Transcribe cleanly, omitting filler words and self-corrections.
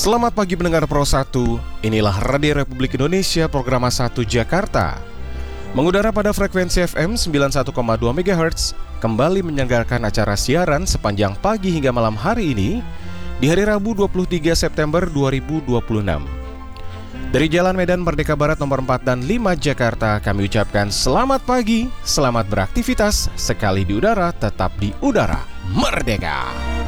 Selamat pagi pendengar Pro 1, inilah Radio Republik Indonesia program 1 Jakarta. Mengudara pada frekuensi FM 91,2 MHz, kembali menyelenggarakan acara siaran sepanjang pagi hingga malam hari ini, di hari Rabu 23 September 2026. Dari Jalan Medan Merdeka Barat nomor 4 dan 5 Jakarta, kami ucapkan selamat pagi, selamat beraktivitas, sekali di udara, tetap di udara, merdeka.